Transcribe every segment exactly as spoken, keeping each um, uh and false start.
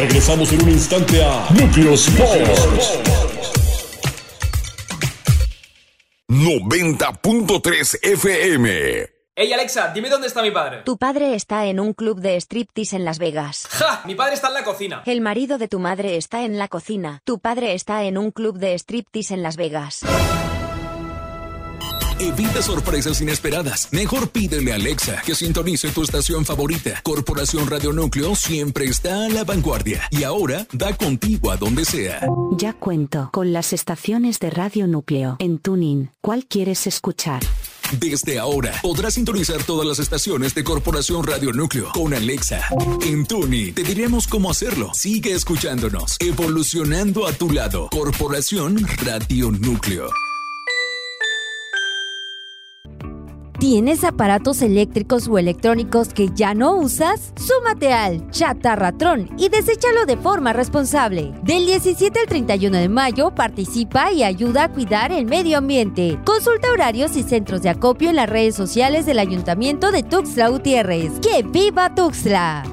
Regresamos en un instante a Núcleo Sports. noventa punto tres F M. Hey Alexa, dime dónde está mi padre. Tu padre está en un club de striptease en Las Vegas. ¡Ja! Mi padre está en la cocina. El marido de tu madre está en la cocina. Tu padre está en un club de striptease en Las Vegas. Evita sorpresas inesperadas. Mejor pídele a Alexa que sintonice tu estación favorita. Corporación Radio Núcleo siempre está a la vanguardia y ahora da contigo a donde sea. Ya cuento con las estaciones de Radio Núcleo en TuneIn. ¿Cuál quieres escuchar? Desde ahora podrás sintonizar todas las estaciones de Corporación Radio Núcleo con Alexa. En TuneIn te diremos cómo hacerlo. Sigue escuchándonos, evolucionando a tu lado. Corporación Radio Núcleo. ¿Tienes aparatos eléctricos o electrónicos que ya no usas? Súmate al Chatarratrón y deséchalo de forma responsable. Del diecisiete al treinta y uno de mayo participa y ayuda a cuidar el medio ambiente. Consulta horarios y centros de acopio en las redes sociales del Ayuntamiento de Tuxtla Gutiérrez. ¡Que viva Tuxtla!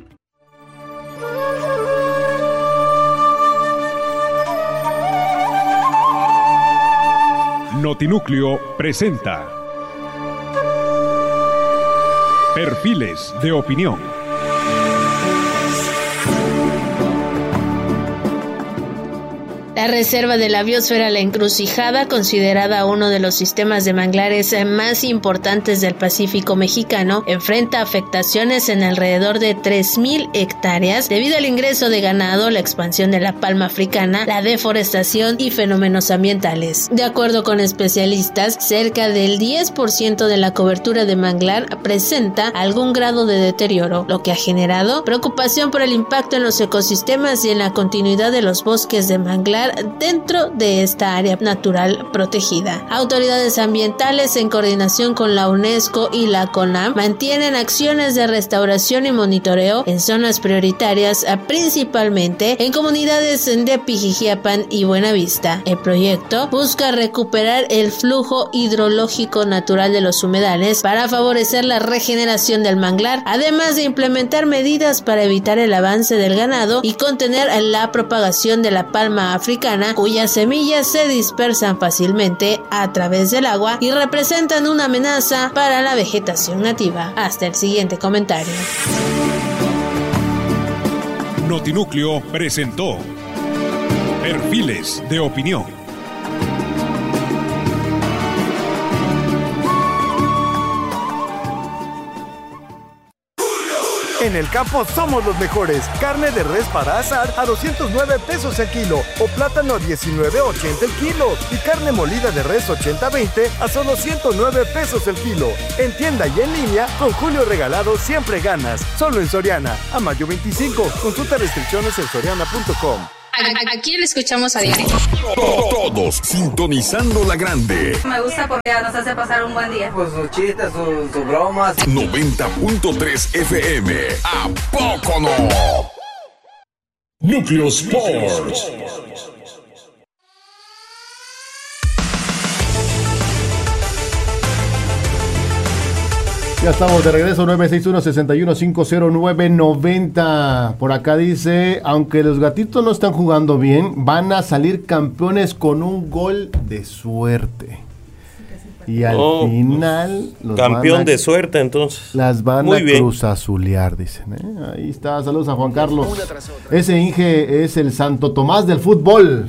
Notinúcleo presenta Perfiles de Opinión. La reserva de la biosfera La Encrucijada, considerada uno de los sistemas de manglares más importantes del Pacífico mexicano, enfrenta afectaciones en alrededor de tres mil hectáreas debido al ingreso de ganado, la expansión de la palma africana, la deforestación y fenómenos ambientales. De acuerdo con especialistas, cerca del diez por ciento de la cobertura de manglar presenta algún grado de deterioro, lo que ha generado preocupación por el impacto en los ecosistemas y en la continuidad de los bosques de manglar dentro de esta área natural protegida. Autoridades ambientales, en coordinación con la UNESCO y la CONAM, mantienen acciones de restauración y monitoreo en zonas prioritarias, principalmente en comunidades de Pijijiapan y Buenavista. El proyecto busca recuperar el flujo hidrológico natural de los humedales para favorecer la regeneración del manglar, además de implementar medidas para evitar el avance del ganado y contener la propagación de la palma africana, cuyas semillas se dispersan fácilmente a través del agua y representan una amenaza para la vegetación nativa. Hasta el siguiente comentario. Notinúcleo presentó Perfiles de Opinión. En el campo somos los mejores. Carne de res para asar a doscientos nueve pesos el kilo o plátano a diecinueve ochenta el kilo y carne molida de res ochenta veinte a solo ciento nueve pesos el kilo. En tienda y en línea, con Julio Regalado siempre ganas. Solo en Soriana. A mayo veinticinco. Consulta restricciones en soriana punto com. ¿A, a quién le escuchamos a diario? Todos sintonizando la grande. Me gusta porque nos hace pasar un buen día. Pues sus chistes, sus su bromas. noventa punto tres F M. ¿A poco no? Núcleo Sports. Ya estamos de regreso, nueve seis uno, seis uno cinco cero nueve nueve cero. Por acá dice, aunque los gatitos no están jugando bien, van a salir campeones con un gol de suerte. Y al oh, final... Los campeón a, de suerte, entonces. Las van Muy a bien. cruzazulear, dicen. ¿eh? Ahí está, saludos a Juan Carlos. Ese Inge es el Santo Tomás del fútbol.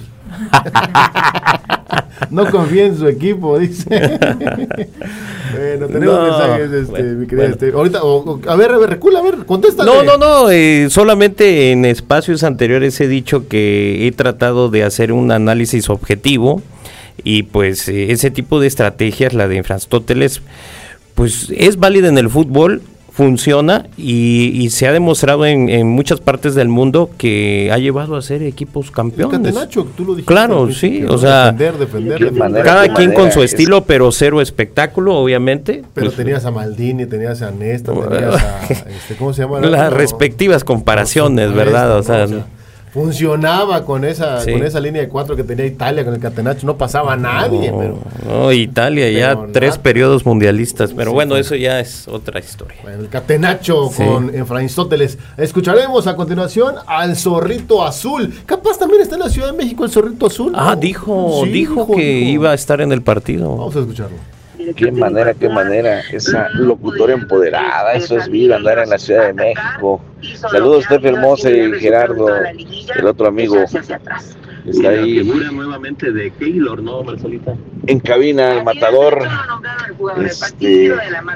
No confía en su equipo, dice. Bueno, tenemos no, mensajes, este, bueno, mi querida. Bueno. Este, ahorita, o, o, a ver, a ver, recula, a ver, contéstale. No, no, no, eh, solamente en espacios anteriores he dicho que he tratado de hacer un análisis objetivo y pues eh, ese tipo de estrategias, la de Infranstóteles, pues es válida en el fútbol, funciona y, y se ha demostrado en, en muchas partes del mundo que ha llevado a ser equipos campeones. Nacho, tú lo dijiste, claro, sí, o sea, defender, defender, defender, manera, cada quien con su estilo, es... pero cero espectáculo, obviamente. Pero pues, tenías a Maldini, tenías a Nesta, tenías a, este, ¿cómo se llama? Las no, respectivas comparaciones, no, ¿verdad? O sea, no, funcionaba con esa Sí. con esa línea de cuatro que tenía Italia, con el Catenaccio, no pasaba nadie, No, pero... no, Italia ya pero tres nada. periodos mundialistas, pero Sí, bueno, sí. eso ya es otra historia. Bueno, el Catenaccio Sí. con Efraínstóteles. Escucharemos a continuación al Zorrito Azul. Capaz también está en la Ciudad de México el Zorrito Azul. Ah, ¿no? dijo, Sí, dijo que dijo. iba a estar en el partido. Vamos a escucharlo. Qué manera, qué manera, esa locutora empoderada, eso es vida, andar en la Ciudad de México. Saludos, Steph Hermosa y Gerardo, el otro amigo, está ahí nuevamente de Keylor, ¿no, Marcelita? en cabina, el matador. Este, y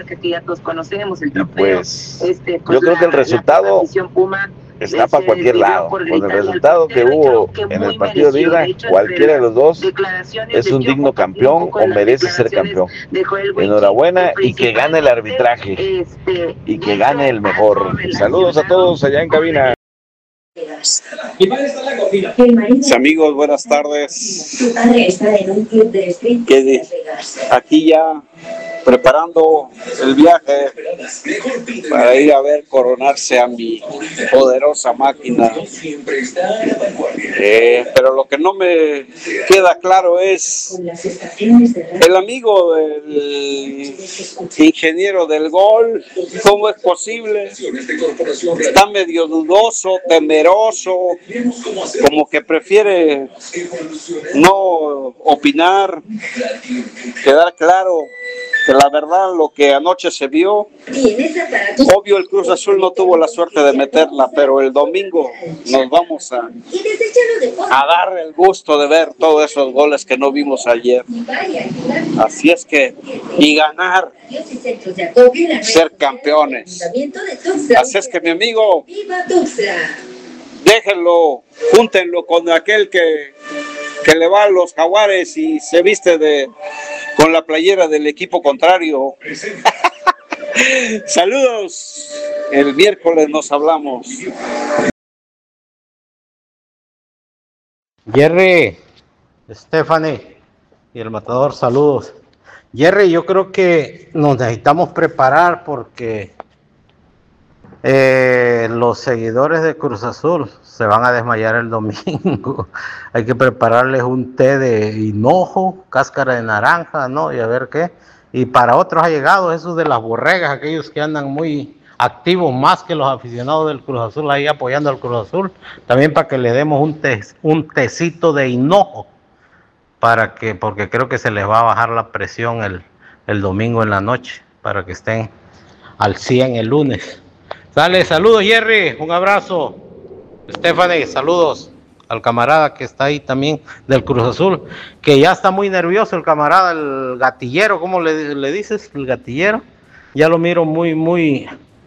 pues, yo creo que el resultado está para cualquier lado. Con el resultado que hubo en el partido de ida, cualquiera de los dos es un digno campeón o merece ser campeón. Enhorabuena y que gane el arbitraje y que gane el mejor. Saludos a todos allá en cabina. Mi padre está en la cocina. Mis amigos, buenas tardes. Tu padre está en un club de street ¿Qué di- Aquí ya preparando el viaje para ir a ver coronarse a mi poderosa máquina. Eh, pero lo que no me queda claro es el amigo del ingeniero del gol, ¿cómo es posible? Está medio dudoso, temeroso, como que prefiere no opinar, quedar claro que la verdad lo que anoche se vio, obvio el Cruz Azul no tuvo la suerte de meterla, pero el domingo nos vamos a, a dar el gusto de ver todos esos goles que no vimos ayer. Así es que, y ganar, ser campeones. Así es que mi amigo, déjenlo, júntenlo con aquel que, que le va a los Jaguares y se viste de con la playera del equipo contrario. Saludos, el miércoles nos hablamos. Jerry, Stephanie y el matador, saludos. Jerry, yo creo que nos necesitamos preparar porque eh, los seguidores de Cruz Azul se van a desmayar el domingo. Hay que prepararles un té de hinojo, cáscara de naranja, ¿no? Y a ver qué. Y para otros allegados, esos de las borregas, aquellos que andan muy activos más que los aficionados del Cruz Azul, ahí apoyando al Cruz Azul, también para que le demos un, té, un tecito de hinojo, para que, porque creo que se les va a bajar la presión el, el domingo en la noche, para que estén al cien el lunes. Dale, saludos Jerry, un abrazo. Stephanie, saludos al camarada que está ahí también del Cruz Azul, que ya está muy nervioso el camarada, el gatillero, ¿cómo le, le dices? El gatillero, ya lo miro muy, muy,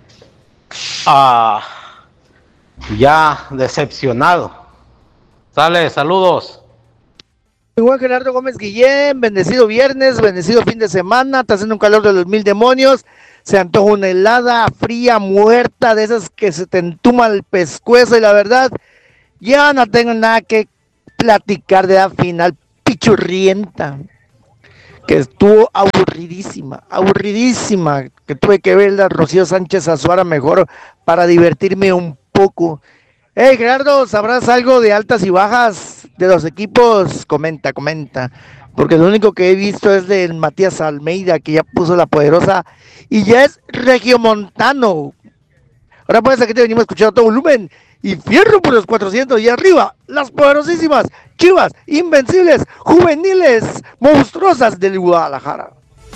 ah, ya decepcionado. Sale, saludos. Muy buen Gerardo Gómez Guillén, bendecido viernes, bendecido fin de semana, está haciendo un calor de los mil demonios, se antoja una helada fría, muerta, de esas que se te entuma el pescuezo, y la verdad, ya no tengo nada que platicar de la final pichurrienta, que estuvo aburridísima, aburridísima, que tuve que ver a Rocío Sánchez Azuara mejor para divertirme un poco. Hey Gerardo, ¿sabrás algo de altas y bajas de los equipos? Comenta, comenta, porque lo único que he visto es del Matías Almeida, que ya puso la poderosa y ya es regiomontano. Ahora pues aquí te venimos escuchando a todo volumen y fierro por los cuatrocientos y arriba, las poderosísimas Chivas, invencibles, juveniles, monstruosas del Guadalajara.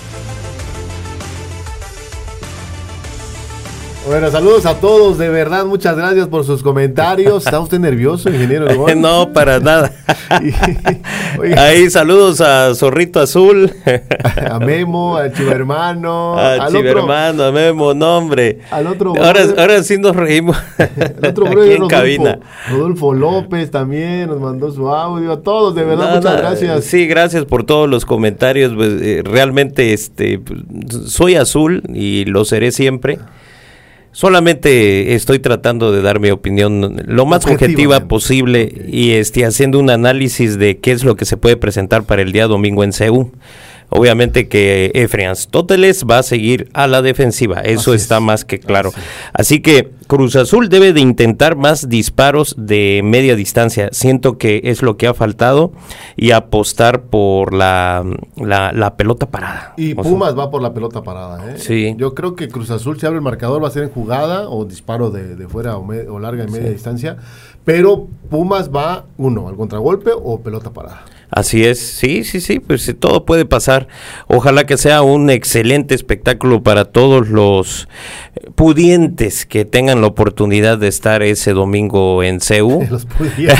Bueno, saludos a todos, de verdad, muchas gracias por sus comentarios. ¿Está usted nervioso, ingeniero? No, para nada. Ahí saludos a Zorrito Azul. A Memo, al Chivermano. A Chivermano, a Memo, no hombre. Al otro. Ahora, ahora sí nos reímos. El otro aquí en Rodolfo, cabina. Rodolfo López también nos mandó su audio. A todos, de verdad, No, muchas no, gracias. Sí, gracias por todos los comentarios. Pues, eh, realmente este, soy azul y lo seré siempre. Solamente estoy tratando de dar mi opinión lo más objetiva posible y este, haciendo un análisis de qué es lo que se puede presentar para el día domingo en C U. Obviamente que Efraín Aristóteles va a seguir a la defensiva, eso Así está es. más que claro. Así. Así que Cruz Azul debe de intentar más disparos de media distancia, siento que es lo que ha faltado, y apostar por la, la, la pelota parada. Y Pumas sea, va por la pelota parada, ¿eh? Sí. Yo creo que Cruz Azul, si abre el marcador, va a ser en jugada o disparo de, de fuera o, me, o larga y media sí. distancia, pero Pumas va, uno, al contragolpe o pelota parada. Así es, sí, sí, sí, pues todo puede pasar. Ojalá que sea un excelente espectáculo para todos los pudientes que tengan la oportunidad de estar ese domingo en C U. Los pudientes.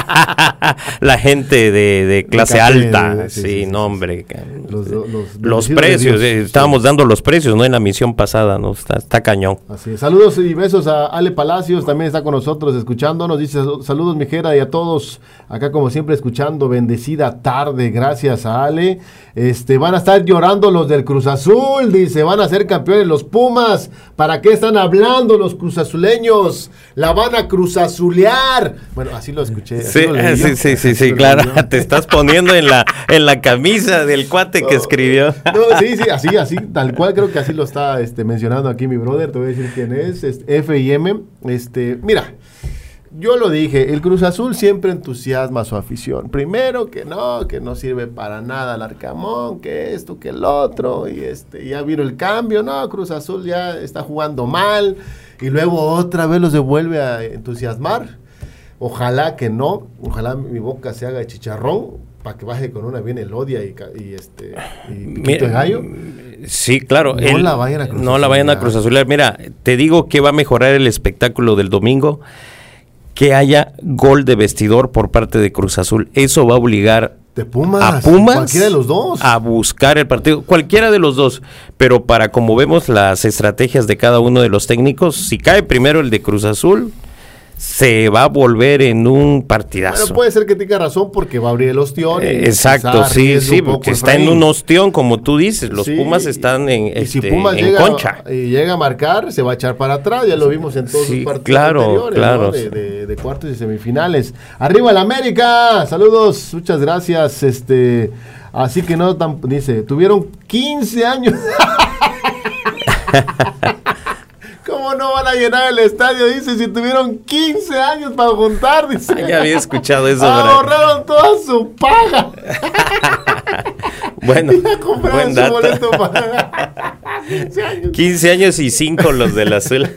La gente de, de clase de alta, de, sí, sí, sí, no, hombre. Los, los, los, los precios, eh, estábamos sí. dando los precios, ¿no? En la misión pasada, ¿no? Está, está cañón. Así es. Saludos y besos a Ale Palacios, también está con nosotros escuchándonos. Dice, saludos, mijera, y a todos acá como siempre escuchando, bendecidos. Tarde, gracias a Ale. Este, van a estar llorando los del Cruz Azul, dice, van a ser campeones los Pumas. ¿Para qué están hablando los cruzazuleños? La van a cruzazulear. Bueno, así lo escuché. Sí, lo sí, sí, sí, sí, claro. Te estás poniendo en la en la camisa del cuate que escribió. No, sí, sí, así, así, tal cual creo que así lo está este, mencionando aquí mi brother. Te voy a decir quién es, es F I M. Este, mira. Yo lo dije, el Cruz Azul siempre entusiasma a su afición. Primero que no, que no sirve para nada el Arcamón, que esto, que el otro, y este, ya vino el cambio, no, Cruz Azul ya está jugando mal, y luego otra vez los devuelve a entusiasmar. Ojalá que no, ojalá mi boca se haga de chicharrón, para que baje con una bien Elodia y, y este y Piquito de Gallo. Sí, claro. No el, la vayan a Cruz No la vayan a Cruz Azul. Mira, te digo que va a mejorar el espectáculo del domingo, que haya gol de vestidor por parte de Cruz Azul. Eso va a obligar de Pumas, a Pumas cualquiera de los dos a buscar el partido, cualquiera de los dos, pero para como vemos las estrategias de cada uno de los técnicos, si cae primero el de Cruz Azul, se va a volver en un partidazo. Bueno, puede ser que tenga razón porque va a abrir el ostión. Eh, exacto, sí, sí, porque está en un ostión, como tú dices, los sí, Pumas están en, y este, si Pumas en llega, concha. Y llega a marcar, se va a echar para atrás, ya lo vimos en todos sí, los partidos claro, anteriores, claro. ¿no? de, de, de cuartos y semifinales. ¡Arriba el América! Saludos, muchas gracias. Este, así que no tan, dice, tuvieron quince años. ¿Cómo no van a llenar el estadio? Dice, si tuvieron quince años para juntar, dice. Ay, ya había escuchado eso. Ahorraron toda su paga. Bueno, buen dato. Boleto para... quince años. quince años y cinco los del azul.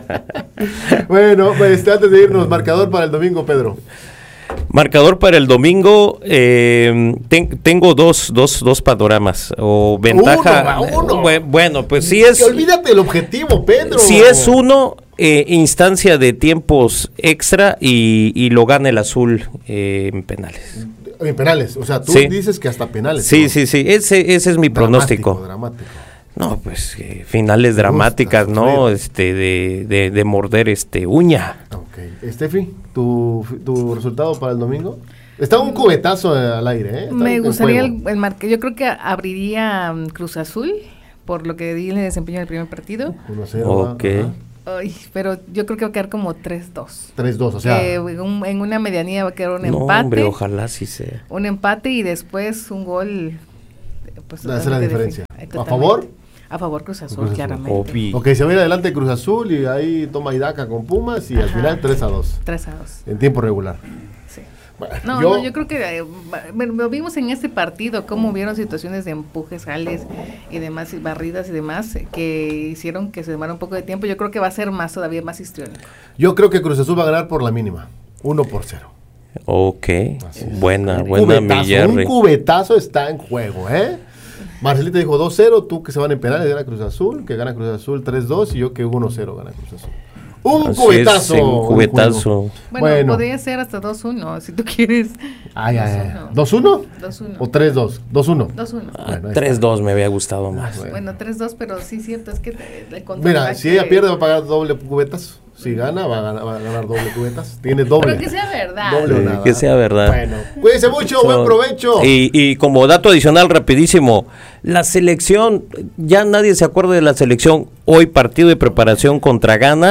Bueno, pues antes de irnos, marcador para el domingo, Pedro. Marcador para el domingo, eh, ten, tengo dos, dos, dos panoramas o ventaja. Uno, uno. Bueno, pues si es. Olvídate el objetivo, Pedro. Si es uno, eh, instancia de tiempos extra y, y lo gana el azul eh, en penales. En penales, o sea, tú sí. dices que hasta penales. Sí, ¿no? sí, sí, ese, ese es mi dramático, pronóstico. Dramático. No, pues eh, finales Me dramáticas, gusta, ¿no? Frío. Este, de, de, de morder este uña. Ok. Steffi, ¿tu, tu resultado para el domingo? Está un cubetazo al aire, ¿eh? Está Me gustaría el, el marque. Yo creo que abriría um, Cruz Azul, por lo que di en el desempeño del primer partido. uno cero. Ok. Ay, pero yo creo que va a quedar como tres dos. tres dos, o sea. Eh, un, en una medianía va a quedar un no, empate. Hombre, ojalá sí sea. Un empate y después un gol. Pues, hace la diferencia. ¿A favor? A favor Cruz Azul, Cruz Azul. Claramente. Obi. Ok, se va a ir adelante Cruz Azul y ahí toma Idaca con Pumas y Ajá. al final tres a dos. tres a dos. En tiempo regular. Sí. Bueno, no, yo, no, yo creo que eh, lo vimos en este partido, cómo vieron situaciones de empujes, jales y demás, y barridas y demás, que hicieron que se demara un poco de tiempo. Yo creo que va a ser más, todavía más histriónico. Yo creo que Cruz Azul va a ganar por la mínima, uno por cero. Ok, buena, un buena cubetazo, Millarre. Un cubetazo está en juego, ¿eh? Marcelita dijo dos cero, tú que se van en penales gana Cruz Azul, que gana Cruz Azul tres dos y yo que uno cero gana Cruz Azul. Un Así cubetazo. Es, un cubetazo. Bueno, bueno, podría ser hasta dos uno, si tú quieres. Ay, ay, ay. ¿dos uno? dos uno. ¿O tres dos? dos uno. dos uno. Ah, bueno, tres dos me había gustado más. Bueno, bueno tres dos, pero sí, cierto, es que el mira, si ella pierde va a pagar doble cubetazo. Si gana, va a ganar, va a ganar doble cubetas. Tiene doble. Pero que sea verdad. Doble o nada. Que sea verdad. Bueno, cuídense mucho, so, buen provecho. Y, y como dato adicional, rapidísimo, la selección, ya nadie se acuerda de la selección. Hoy partido de preparación contra Ghana.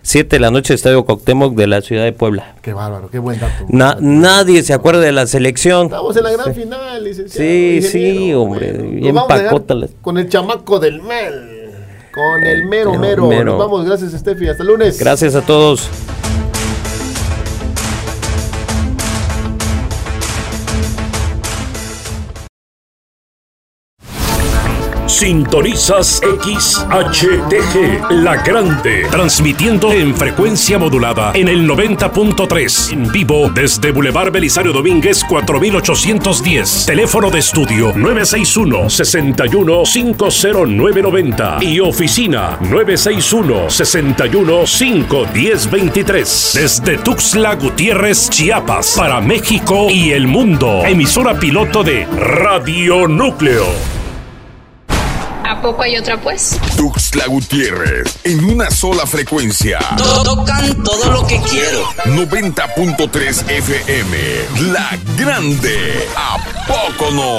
siete de la noche, Estadio Cuauhtémoc de la ciudad de Puebla. Qué bárbaro, qué buen dato. Na, nadie se acuerda de la selección. Estamos en la gran sí. final, licenciado. Sí, sí, hombre. Bien pacótales. Con el chamaco del Mel. Con el mero, el mero. mero. Nos vamos, gracias, Steffi. Hasta el lunes. Gracias a todos. Sintonizas X H T G, La Grande, transmitiendo en frecuencia modulada en el noventa punto tres, en vivo desde Boulevard Belisario Domínguez cuatro mil ochocientos diez, teléfono de estudio nueve seis uno, seis uno cinco cero nueve nueve cero y oficina nueve seis uno, seis uno cinco uno cero dos tres, desde Tuxtla Gutiérrez, Chiapas, para México y el mundo, emisora piloto de Radio Núcleo. ¿A poco hay otra, pues? Tuxtla Gutiérrez, en una sola frecuencia. Tocan todo lo que quiero. noventa punto tres F M, La Grande. ¿A poco no?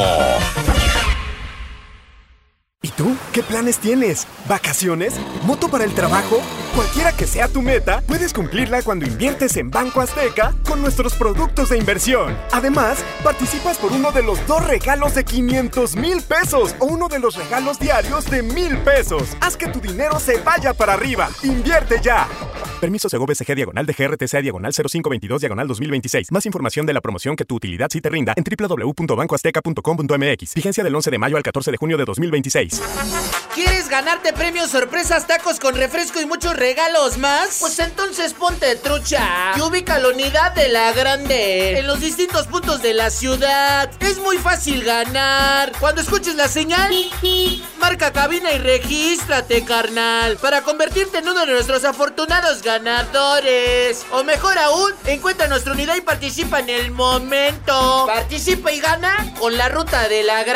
¿Y tú? ¿Qué planes tienes? ¿Vacaciones? ¿Moto para el trabajo? Cualquiera que sea tu meta, puedes cumplirla cuando inviertes en Banco Azteca con nuestros productos de inversión. Además, participas por uno de los dos regalos de quinientos mil pesos o uno de los regalos diarios de mil pesos. Haz que tu dinero se vaya para arriba. ¡Invierte ya! Permiso Segov S G diagonal de G R T C diagonal cero cinco veintidós diagonal dos mil veintiséis. Más información de la promoción que tu utilidad sí te rinda en doble u doble u doble u punto banco azteca punto com punto m x. Vigencia del once de mayo al catorce de junio de dos mil veintiséis. ¿Quieres ganarte premios, sorpresas, tacos con refresco y muchos regalos más? Pues entonces ponte trucha y ubica la unidad de La Grande en los distintos puntos de la ciudad. Es muy fácil ganar. Cuando escuches la señal, marca cabina y regístrate, carnal, para convertirte en uno de nuestros afortunados ganadores. O mejor aún, encuentra nuestra unidad y participa en el momento. Participa y gana con la ruta de La Grande.